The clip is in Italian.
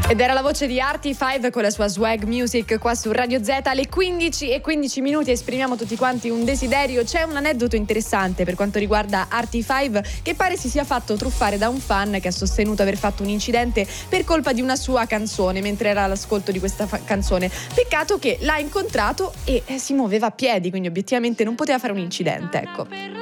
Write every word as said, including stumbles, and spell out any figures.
Ed era la voce di Artie cinque con la sua Swag Music qua su Radio Z alle quindici e quindici minuti. Esprimiamo tutti quanti un desiderio. C'è un aneddoto interessante per quanto riguarda Artie cinque, che pare si sia fatto truffare da un fan che ha sostenuto aver fatto un incidente per colpa di una sua canzone mentre era all'ascolto di questa fa- canzone. Peccato che l'ha incontrato e eh, si muoveva a piedi, quindi obiettivamente non poteva fare un incidente, ecco.